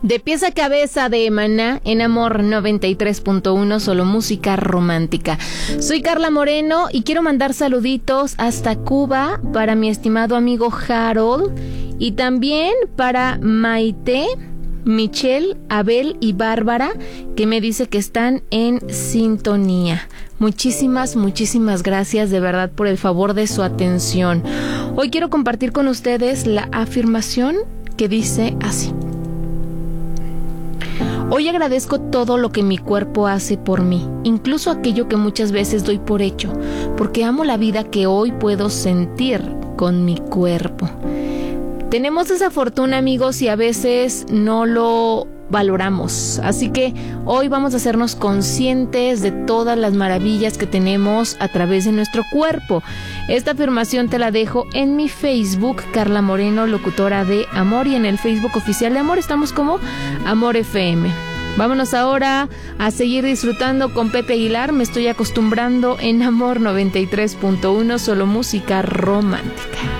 De pies a cabeza de Maná en Amor 93.1, solo música romántica. Soy Carla Moreno y quiero mandar saluditos hasta Cuba para mi estimado amigo Harold y también para Maite, Michelle, Abel y Bárbara, que me dice que están en sintonía. Muchísimas gracias de verdad por el favor de su atención. Hoy quiero compartir con ustedes la afirmación que dice así: hoy agradezco todo lo que mi cuerpo hace por mí, incluso aquello que muchas veces doy por hecho, porque amo la vida que hoy puedo sentir con mi cuerpo. Tenemos esa fortuna, amigos, y a veces no lo valoramos. Así que hoy vamos a hacernos conscientes de todas las maravillas que tenemos a través de nuestro cuerpo. Esta afirmación te la dejo en mi Facebook, Carla Moreno, locutora de Amor, y en el Facebook oficial de Amor estamos como Amor FM. Vámonos ahora a seguir disfrutando con Pepe Aguilar. Me estoy acostumbrando en Amor 93.1, solo música romántica.